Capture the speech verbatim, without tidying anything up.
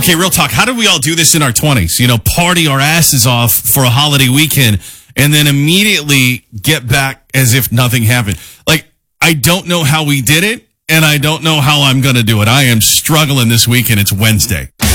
Okay, real talk. How did we all do this in our twenties? You know, party our asses off for a holiday weekend and then immediately get back as if nothing happened. Like, I don't know how we did it, and I don't know how I'm going to do it. I am struggling this week, and it's Wednesday.